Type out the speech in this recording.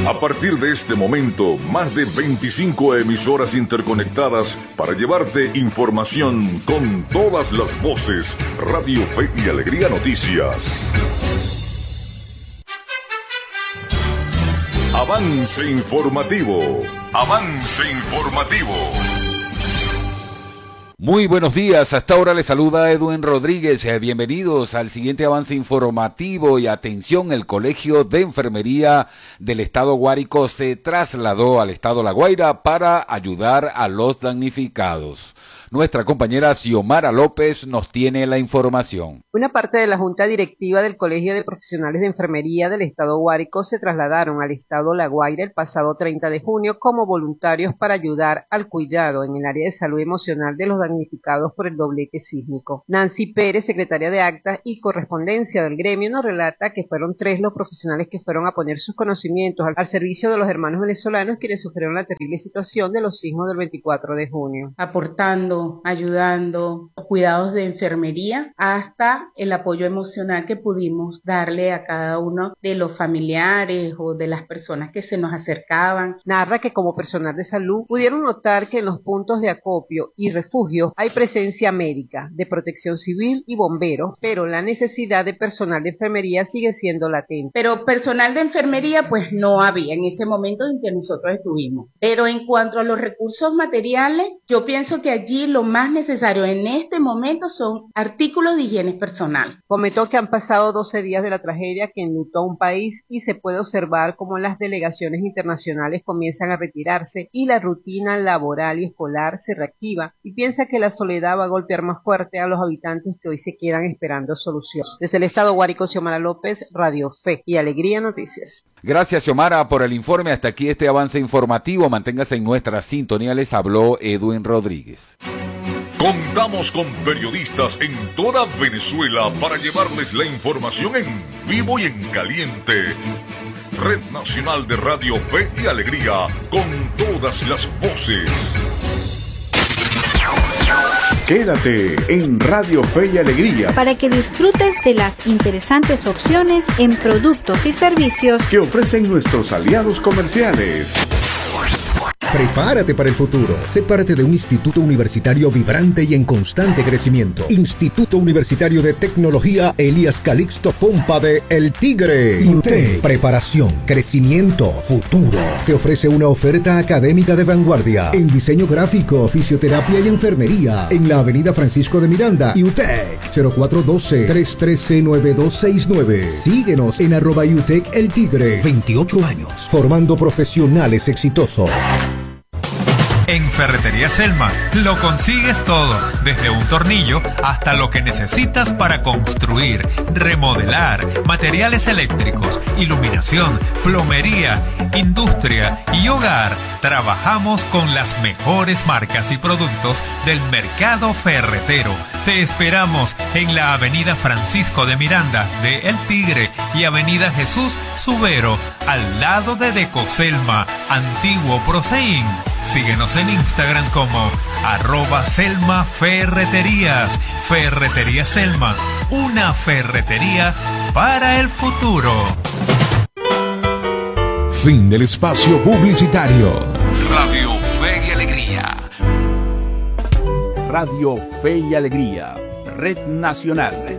A partir de este momento, más de 25 emisoras interconectadas para llevarte información con todas las voces. Radio Fe y Alegría Noticias. Avance informativo. Avance informativo. Muy buenos días, hasta ahora les saluda Edwin Rodríguez. Bienvenidos al siguiente avance informativo y atención, el Colegio de Enfermería del Estado Guárico se trasladó al Estado La Guaira para ayudar a los damnificados. Nuestra compañera Xiomara López nos tiene la información. Una parte de la Junta Directiva del Colegio de Profesionales de Enfermería del Estado Guárico se trasladaron al Estado La Guaira el pasado 30 de junio como voluntarios para ayudar al cuidado en el área de salud emocional de los damnificados por el doblete sísmico. Nancy Pérez, secretaria de Actas y Correspondencia del gremio, nos relata que fueron 3 los profesionales que fueron a poner sus conocimientos al servicio de los hermanos venezolanos quienes sufrieron la terrible situación de los sismos del 24 de junio. Aportando, ayudando, cuidados de enfermería, hasta el apoyo emocional que pudimos darle a cada uno de los familiares o de las personas que se nos acercaban. Narra que como personal de salud pudieron notar que en los puntos de acopio y refugio hay presencia médica, de protección civil y bomberos, pero la necesidad de personal de enfermería sigue siendo latente. Pero personal de enfermería pues no había en ese momento en que nosotros estuvimos. Pero en cuanto a los recursos materiales, yo pienso que allí lo más necesario en este momento son artículos de higiene personal. Comentó que han pasado 12 días de la tragedia que enlutó a un país y se puede observar cómo las delegaciones internacionales comienzan a retirarse y la rutina laboral y escolar se reactiva, y piensa que la soledad va a golpear más fuerte a los habitantes que hoy se quedan esperando solución. Desde el Estado Guárico, Xiomara López, Radio Fe y Alegría Noticias. Gracias, Xiomara, por el informe. Hasta aquí este avance informativo. Manténgase en nuestra sintonía. Les habló Edwin Rodríguez. Contamos con periodistas en toda Venezuela para llevarles la información en vivo y en caliente. Red Nacional de Radio Fe y Alegría, con todas las voces. Quédate en Radio Fe y Alegría para que disfrutes de las interesantes opciones en productos y servicios que ofrecen nuestros aliados comerciales. Prepárate para el futuro. Sé parte de un instituto universitario vibrante y en constante crecimiento. Instituto Universitario de Tecnología Elías Calixto Pompa de El Tigre. IUTEC. Preparación, crecimiento, futuro. Te ofrece una oferta académica de vanguardia en diseño gráfico, fisioterapia y enfermería. En la avenida Francisco de Miranda. IUTEC. 0412-313-9269. Síguenos en @IUTEC El Tigre. 28 años. Formando profesionales exitosos. En Ferretería Selma lo consigues todo, desde un tornillo hasta lo que necesitas para construir, remodelar, materiales eléctricos, iluminación, plomería, industria y hogar. Trabajamos con las mejores marcas y productos del mercado ferretero. Te esperamos en la avenida Francisco de Miranda de El Tigre y avenida Jesús Subero, al lado de Decoselma, antiguo Proseín. Síguenos en Instagram como @SelmaFerreterías. Ferretería Selma, una ferretería para el futuro. Fin del espacio publicitario. Radio Fe y Alegría. Radio Fe y Alegría, Red Nacional.